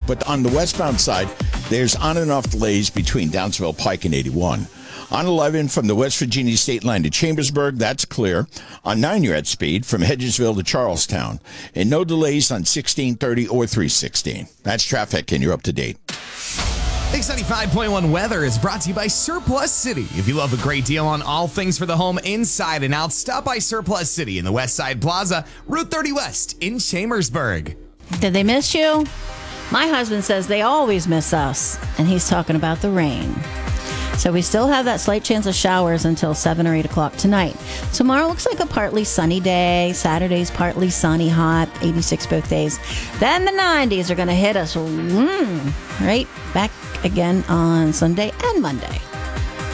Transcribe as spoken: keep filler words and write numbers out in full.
But on the westbound side, there's on and off delays between Downsville Pike and eighty-one. On eleven, from the West Virginia state line to Chambersburg, that's clear. On nine, you're at speed from Hedgesville to Charlestown. And no delays on sixteen thirty or three sixteen. That's traffic, and you're up to date. X ninety-five point one weather is brought to you by Surplus City. If you love a great deal on all things for the home inside and out, stop by Surplus City in the West Side Plaza, Route thirty West in Chambersburg. Did they miss you? My husband says they always miss us, and he's talking about the rain. So we still have that slight chance of showers until seven or eight o'clock tonight. Tomorrow looks like a partly sunny day. Saturday's partly sunny, hot, eighty-six both days. Then the nineties are going to hit us mm, right back again on Sunday and Monday.